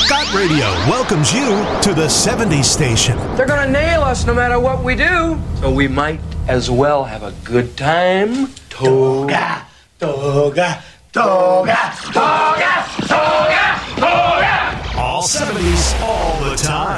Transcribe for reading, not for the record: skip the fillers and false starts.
Scott Radio welcomes you to the 70s station. They're gonna nail us no matter what we do. So we might as well have a good time. Toga, toga, toga, toga, toga, toga. All 70s, all the time.